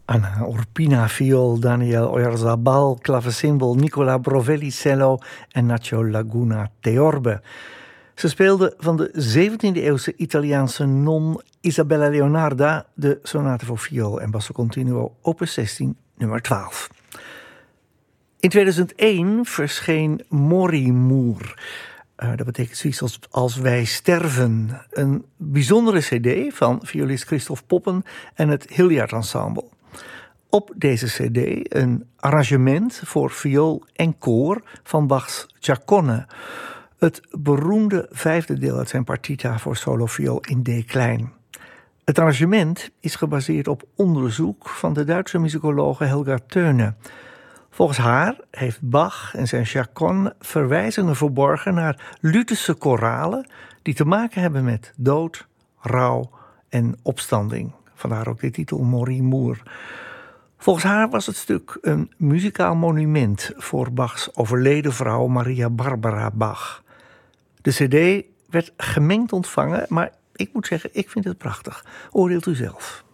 Anna Orpina viool, Daniel Oyarzabal klavecimbal, Nicola Brovelli cello en Nacho Laguna theorbe. Ze speelde van de 17e-eeuwse Italiaanse non Isabella Leonarda de sonate voor viool en basso continuo opus 16 nummer 12. In 2001 verscheen Morimur. Dat betekent zoiets als Wij sterven. Een bijzondere cd van violist Christophe Poppen en het Hilliard Ensemble. Op deze cd een arrangement voor viool en koor van Bachs Giaconne. Het beroemde vijfde deel uit zijn partita voor solo viool in D klein. Het arrangement is gebaseerd op onderzoek van de Duitse muzikologe Helga Teune. Volgens haar heeft Bach en zijn Giaconne verwijzingen verborgen naar Lutherse koralen die te maken hebben met dood, rouw en opstanding. Vandaar ook de titel Morimur. Volgens haar was het stuk een muzikaal monument voor Bachs overleden vrouw Maria Barbara Bach. De cd werd gemengd ontvangen, maar ik moet zeggen, ik vind het prachtig. Oordeelt u zelf.